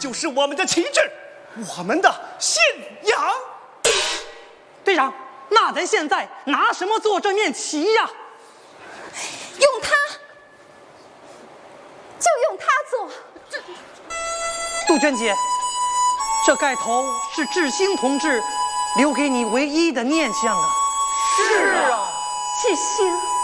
就是我们的旗帜，我们的信仰。 队长，那咱现在拿什么做这面旗呀？ 用它，就用它做。 杜鹃姐，这盖头是志兴同志留给你唯一的念想啊。 是啊， 志兴。